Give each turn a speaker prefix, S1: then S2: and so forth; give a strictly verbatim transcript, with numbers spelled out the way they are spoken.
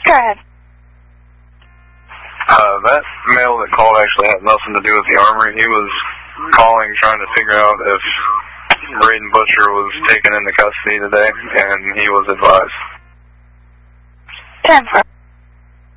S1: Go ahead.
S2: Uh, that male that called actually had nothing to do with the Armory. He was calling, trying to figure out if Braden Butcher was taken into custody today, and he was advised.
S1: ten four.